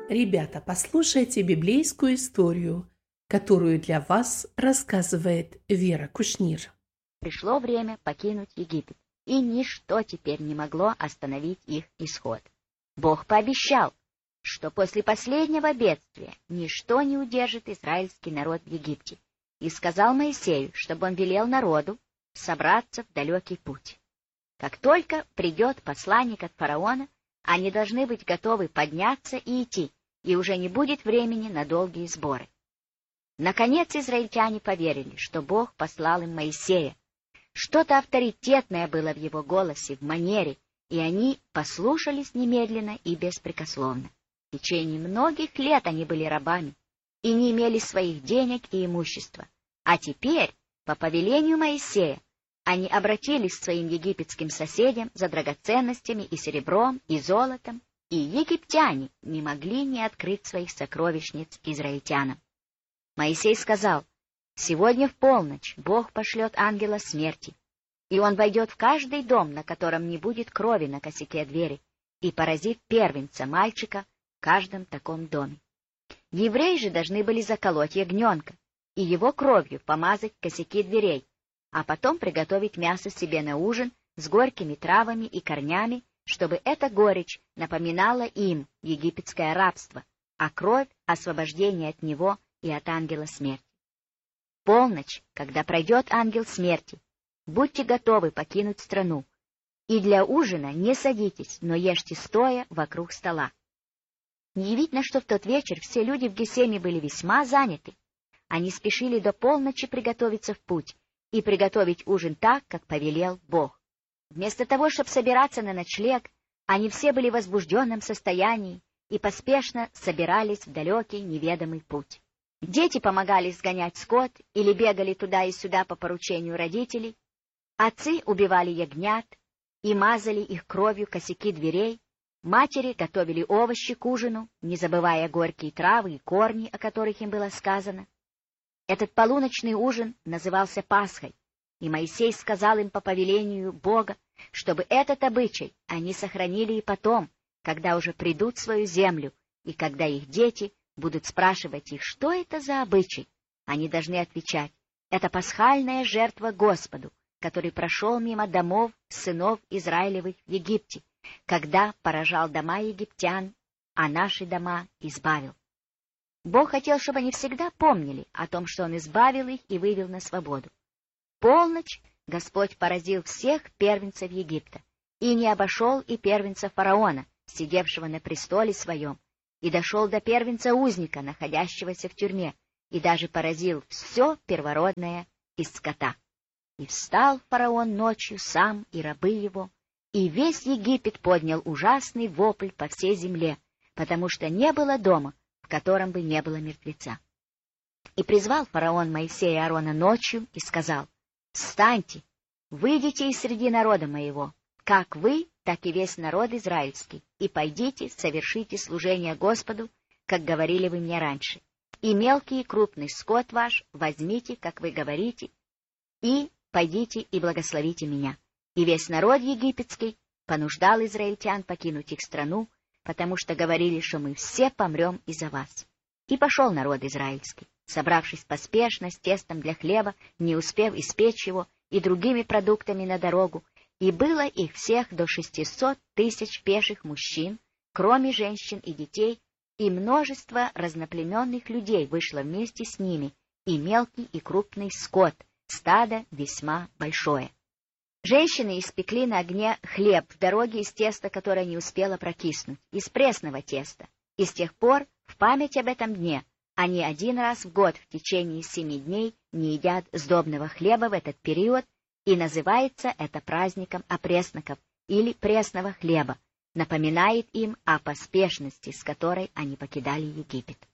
Ребята, послушайте библейскую историю, которую для вас рассказывает Вера Кушнир. Пришло время покинуть Египет, и ничто теперь не могло остановить их исход. Бог пообещал, что после последнего бедствия ничто не удержит израильский народ в Египте, и сказал Моисею, чтобы он велел народу собраться в далекий путь. Как только придет посланник от фараона, они должны быть готовы подняться и идти, и уже не будет времени на долгие сборы. Наконец израильтяне поверили, что Бог послал им Моисея. Что-то авторитетное было в его голосе, в манере, и они послушались немедленно и беспрекословно. В течение многих лет они были рабами и не имели своих денег и имущества. А теперь, по повелению Моисея, они обратились к своим египетским соседям за драгоценностями и серебром, и золотом, и египтяне не могли не открыть своих сокровищниц израильтянам. Моисей сказал: «Сегодня в полночь Бог пошлет ангела смерти, и он войдет в каждый дом, на котором не будет крови на косяке двери, и поразит первенца, мальчика, в каждом таком доме. Евреи же должны были заколоть ягненка и его кровью помазать косяки дверей, а потом приготовить мясо себе на ужин с горькими травами и корнями, чтобы эта горечь напоминала им египетское рабство, а кровь — освобождение от него и от ангела смерти. В полночь, когда пройдет ангел смерти, будьте готовы покинуть страну, и для ужина не садитесь, но ешьте стоя вокруг стола». Неудивительно, что в тот вечер все люди в Гесеме были весьма заняты. Они спешили до полночи приготовиться в путь и приготовить ужин так, как повелел Бог. Вместо того, чтобы собираться на ночлег, они все были в возбужденном состоянии и поспешно собирались в далекий неведомый путь. Дети помогали сгонять скот или бегали туда и сюда по поручению родителей. Отцы убивали ягнят и мазали их кровью косяки дверей. Матери готовили овощи к ужину, не забывая горькие травы и корни, о которых им было сказано. Этот полуночный ужин назывался Пасхой, и Моисей сказал им по повелению Бога, чтобы этот обычай они сохранили и потом, когда уже придут в свою землю, и когда их дети будут спрашивать их, что это за обычай, они должны отвечать: это пасхальная жертва Господу, который прошел мимо домов сынов Израилевых в Египте, когда поражал дома египтян, а наши дома избавил. Бог хотел, чтобы они всегда помнили о том, что Он избавил их и вывел на свободу. В полночь Господь поразил всех первенцев Египта, и не обошел и первенца фараона, сидевшего на престоле своем, и дошел до первенца узника, находящегося в тюрьме, и даже поразил все первородное из скота. И встал фараон ночью сам и рабы его, и весь Египет поднял ужасный вопль по всей земле, потому что не было дома, в котором бы не было мертвеца. И призвал фараон Моисея и Аарона ночью и сказал: «Встаньте, выйдите из среди народа моего, как вы, так и весь народ израильский, и пойдите, совершите служение Господу, как говорили вы мне раньше. И мелкий и крупный скот ваш возьмите, как вы говорите, и пойдите и благословите меня». И весь народ египетский понуждал израильтян покинуть их страну, потому что говорили, что мы все помрем из-за вас. И пошел народ израильский, собравшись поспешно с тестом для хлеба, не успев испечь его, и другими продуктами на дорогу, и было их всех до 600 тысяч пеших мужчин, кроме женщин и детей, и множество разноплеменных людей вышло вместе с ними, и мелкий и крупный скот, стадо весьма большое. Женщины испекли на огне хлеб в дороге из теста, которое не успело прокиснуть, из пресного теста, и с тех пор, в память об этом дне, они один раз в год в течение 7 дней не едят сдобного хлеба в этот период, и называется это праздником опресноков или пресного хлеба, напоминает им о поспешности, с которой они покидали Египет.